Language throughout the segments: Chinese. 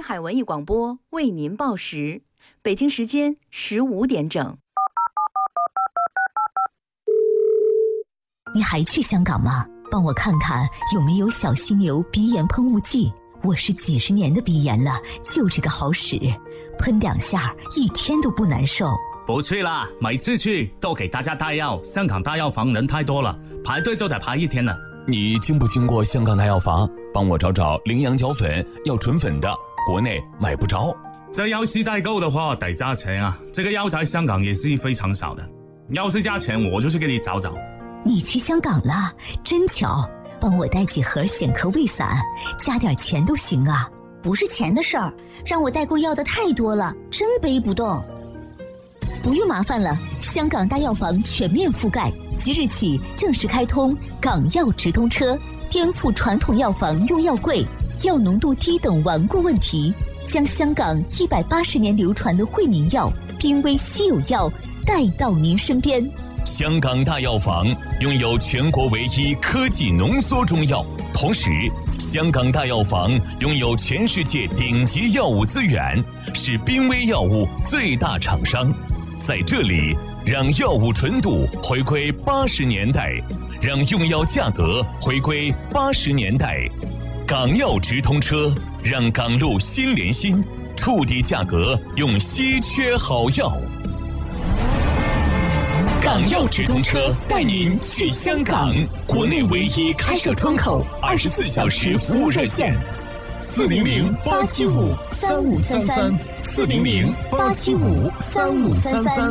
海文艺广播为您报时，北京时间15点整。 你还去香港吗？帮我看看有没有小犀牛鼻炎喷雾剂。我是几十年的鼻炎了，就这个好使，喷2下1天都不难受。 不去啦，每次去都给大家带药，香港大药房人太多了，排队就得排1天了。 你经不经过香港大药房？帮我找找羚羊角粉，要纯粉的，国内买不着。 这要是代购的话得加钱啊，这个药在香港也是非常少的，要是加钱我就去给你找找。 你去香港了，真巧，帮我带几盒显科胃散，加点钱都行啊。 不是钱的事儿，让我代购要的太多了，真背不动。 不用麻烦了，香港大药房全面覆盖，即日起正式开通港药直通车，颠覆传统药房用药贵、药浓度低等顽固问题，将香港180年流传的惠民药、濒危稀有药带到您身边。 香港大药房拥有全国唯一科技浓缩中药，同时香港大药房拥有全世界顶级药物资源，是濒危药物最大厂商。在这里，让药物纯度回归80年代，让用药价格回归80年代。港药直通车，让港路心连心，触底价格用稀缺好药。港药直通车带您去香港，国内唯一开设窗口，24小时服务热线，400-875-3533，400-875-3533。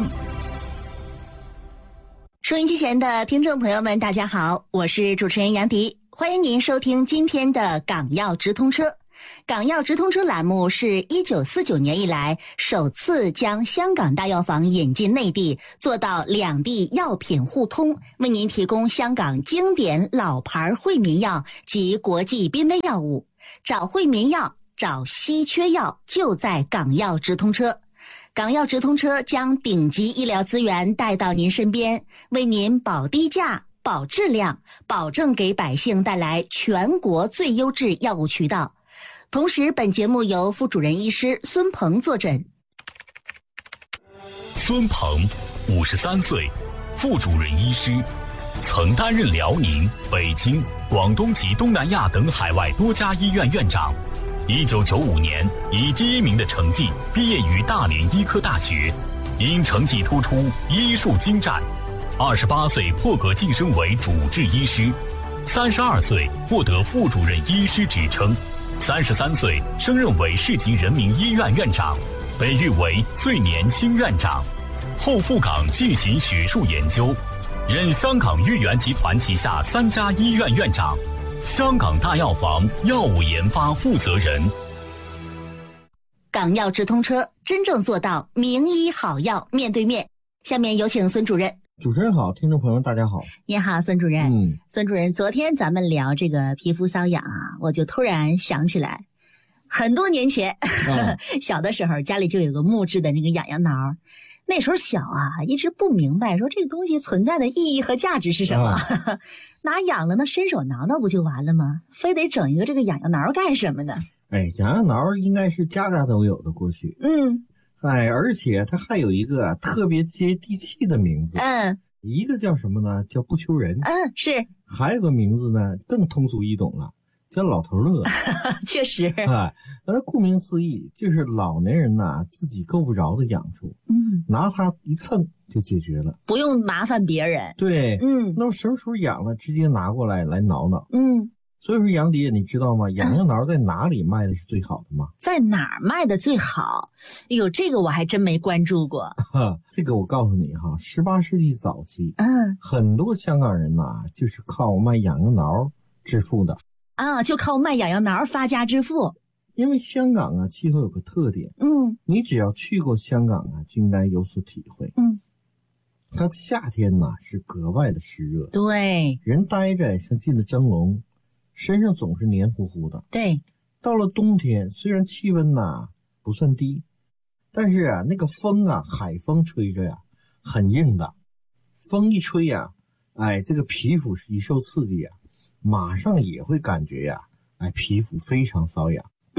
收音机前的听众朋友们，大家好，我是主持人杨迪，欢迎您收听今天的港药直通车。港药直通车栏目是1949年以来首次将香港大药房引进内地，做到两地药品互通，为您提供香港经典老牌惠民药及国际濒危药物。找惠民药，找稀缺药，就在港药直通车。港药直通车将顶级医疗资源带到您身边，为您保低价、保质量，保证给百姓带来全国最优质药物渠道。同时，本节目由副主任医师孙鹏坐诊。 孙鹏，53岁，副主任医师，曾担任辽宁、北京、广东及东南亚等海外多家医院院长。1995年以第1名的成绩毕业于大连医科大学，因成绩突出，医术精湛。28岁破格晋升为主治医师，32岁获得副主任医师职称。33岁升任为市级人民医院院长，被誉为最年轻院长。后赴港进行学术研究，任香港裕元集团旗下3家医院院长，香港大药房药物研发负责人。 港药直通车，真正做到名医好药面对面。下面有请孙主任。 主持人好，听众朋友大家好。 你好，孙主任。孙主任，昨天咱们聊这个皮肤瘙痒啊，我就突然想起来，很多年前，小的时候家里就有个木质的那个痒痒挠，那时候小啊，一直不明白说这个东西存在的意义和价值是什么。哪痒了呢，伸手挠挠不就完了吗？非得整一个这个痒痒挠干什么呢？ 痒痒挠应该是家家都有的过去。而且它还有一个特别接地气的名字。一个叫什么呢？叫不求人。 是。 还有个名字呢，更通俗易懂了，叫老头乐。 确实。 顾名思义，就是老年人呐自己够不着的痒处，拿它一蹭就解决了， 不用麻烦别人。 对，那么什么时候痒了，直接拿过来挠挠。所以说杨迪，你知道吗？痒痒挠在哪里卖的是最好的吗？ 在哪儿卖的最好？哎呦，这个我还真没关注过。 这个我告诉你哈，18世纪早期，很多香港人呐，就是靠卖痒痒挠致富的啊，就靠卖痒痒挠发家致富。 因为香港啊，气候有个特点，你只要去过香港啊，就应该有所体会。它的夏天呐是格外的湿热， 对， 人待着像进了蒸笼。身上总是黏糊糊的。 对， 到了冬天，虽然气温呐不算低，但是啊，那个风啊，海风吹着呀，很硬的。风一吹呀，这个皮肤一受刺激呀，马上也会感觉呀，皮肤非常瘙痒。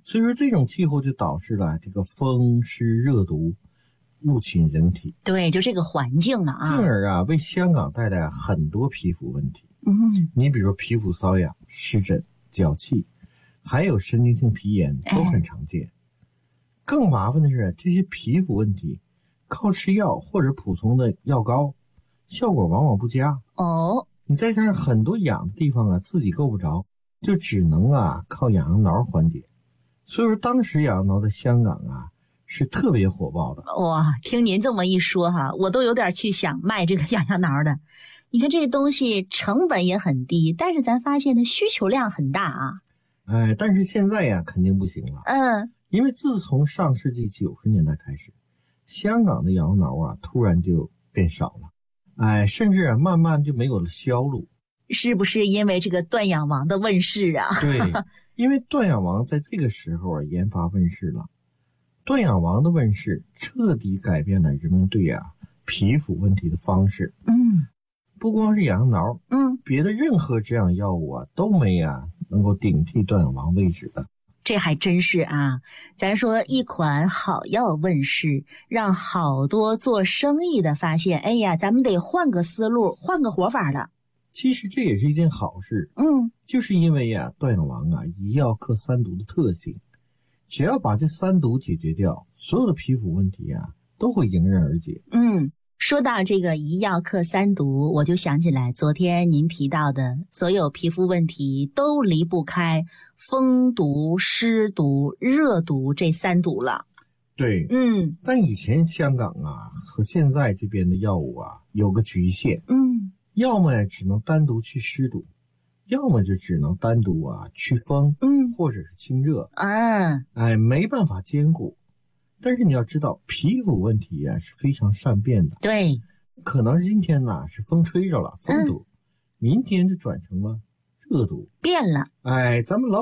所以说这种气候就导致了这个风湿热毒入侵人体， 对，就这个环境了啊， 进而啊为香港带来很多皮肤问题。你比如说皮肤瘙痒、湿疹、脚气，还有神经性皮炎都很常见。更麻烦的是，这些皮肤问题靠吃药或者普通的药膏，效果往往不佳。你再加上很多痒的地方啊自己够不着，就只能啊靠痒痒挠缓解。所以说当时痒痒挠在香港啊是特别火爆的。 哇，听您这么一说哈，我都有点去想卖这个痒痒挠的。你看这个东西成本也很低，但是咱发现的需求量很大啊。 但是现在呀肯定不行了。因为自从上世纪90年代开始，香港的痒痒挠啊突然就变少了，甚至慢慢就没有了销路。 是不是因为这个断痒王的问世啊？ 对，因为断痒王在这个时候研发问世了。断痒王的问世彻底改变了人们对皮肤问题的方式。不光是痒痒挠，别的任何止痒药物都没能够顶替断痒王位置的。 这还真是啊，咱说一款好药问世，让好多做生意的发现，哎呀，咱们得换个思路，换个活法了。 其实这也是一件好事。就是因为断痒王一药克三毒的特性，只要把这三毒解决掉，所有的皮肤问题都会迎刃而解。 说到这个一药克三毒，我就想起来昨天您提到的所有皮肤问题都离不开风毒、湿毒、热毒这三毒了。 对，但以前香港和现在这边的药物有个局限，要么只能单独去湿毒，要么就只能单独去风，或者是清热，没办法兼顾。但是你要知道，皮肤问题是非常善变的。 对， 可能是今天是风吹着了，风毒，明天就转成了热毒， 变了。 咱们老